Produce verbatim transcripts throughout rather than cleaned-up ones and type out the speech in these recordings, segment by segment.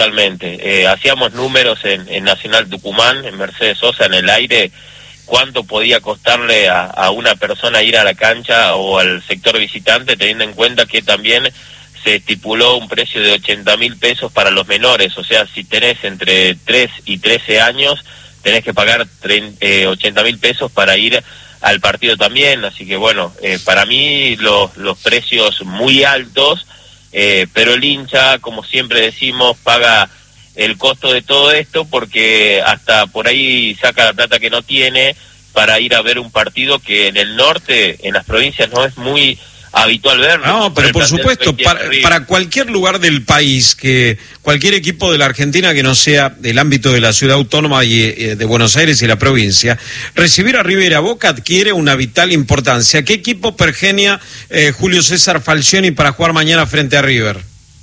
totalmente. Eh, hacíamos números en, en Nacional Tucumán, en Mercedes Sosa, en el aire, cuánto podía costarle a, a una persona ir a la cancha o al sector visitante, teniendo en cuenta que también se estipuló un precio de ochenta mil pesos para los menores. O sea, si tenés entre tres y trece años, tenés que pagar eh, ochenta mil pesos para ir al partido también. Así que bueno, eh, para mí los, los precios muy altos, eh, pero el hincha, como siempre decimos, paga el costo de todo esto, porque hasta por ahí saca la plata que no tiene para ir a ver un partido que en el norte, en las provincias, no es muy habitual verlo. No, pero por supuesto, para, para cualquier lugar del país, que cualquier equipo de la Argentina que no sea del ámbito de la ciudad autónoma y eh, de Buenos Aires y la provincia, recibir a River y a Boca adquiere una vital importancia. ¿Qué equipo pergenia eh, Julio César Falcioni para jugar mañana frente a River?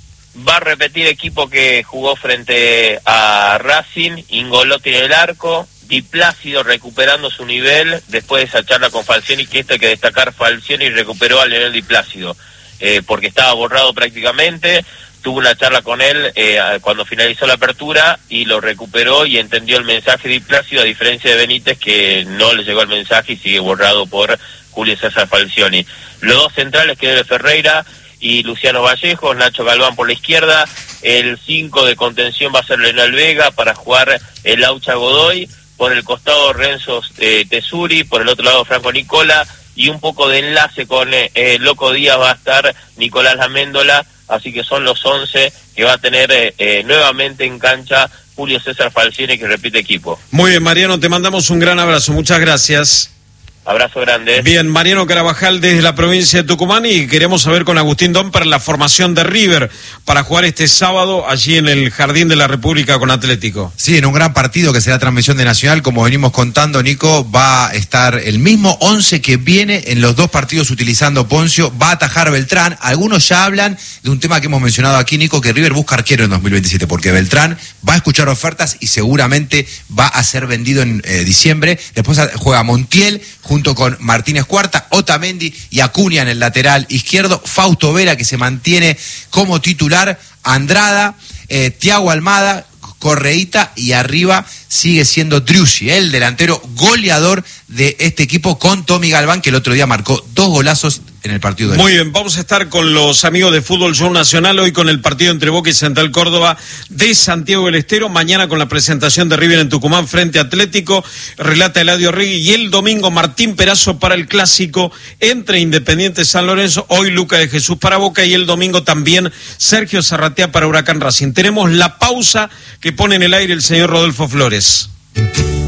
Va a repetir equipo que jugó frente a Racing, Ingolotti en el arco, Di Plácido recuperando su nivel después de esa charla con Falcioni, que esto hay que destacar, Falcioni recuperó a Leonel Di Plácido, eh, porque estaba borrado prácticamente. Tuvo una charla con él eh, cuando finalizó la apertura y lo recuperó y entendió el mensaje de Di Plácido, a diferencia de Benítez, que no le llegó el mensaje y sigue borrado por Julio César Falcioni. Los dos centrales, que es Ferreira y Luciano Vallejos, Nacho Galván por la izquierda. El cinco de contención va a ser Leonel Vega para jugar el Laucha Godoy. Por el costado Renzo eh, Tesuri, por el otro lado Franco Nicola, y un poco de enlace con eh, el Loco Díaz va a estar Nicolás Laméndola. Así que son los once que va a tener eh, eh, nuevamente en cancha Julio César Falcioni, que repite equipo. Muy bien, Mariano, te mandamos un gran abrazo, muchas gracias. Abrazo grande. Bien, Mariano Carabajal desde la provincia de Tucumán, y queremos saber con Agustín Domper la formación de River para jugar este sábado allí en el Jardín de la República con Atlético. Sí, en un gran partido que será transmisión de Nacional, como venimos contando, Nico, va a estar el mismo once que viene en los dos partidos utilizando Poncio, va a atajar Beltrán. Algunos ya hablan de un tema que hemos mencionado aquí, Nico, que River busca arquero en dos mil veintisiete, porque Beltrán va a escuchar ofertas y seguramente va a ser vendido en eh, diciembre. Después juega Montiel junto con Martínez Cuarta, Otamendi y Acuña en el lateral izquierdo, Fausto Vera, que se mantiene como titular, Andrada, eh, Thiago Almada, Correíta, y arriba sigue siendo Driussi, el delantero goleador de este equipo, con Tommy Galván, que el otro día marcó dos golazos en el partido de Muy bien, vamos a estar con los amigos de Fútbol Show Nacional hoy con el partido entre Boca y Central Córdoba de Santiago del Estero, mañana con la presentación de River en Tucumán frente a Atlético, relata Eladio Regui, y el domingo Martín Perazo para el clásico entre Independiente San Lorenzo, hoy Luca de Jesús para Boca, y el domingo también Sergio Zarratea para Huracán Racing. Tenemos la pausa que pone en el aire el señor Rodolfo Flores.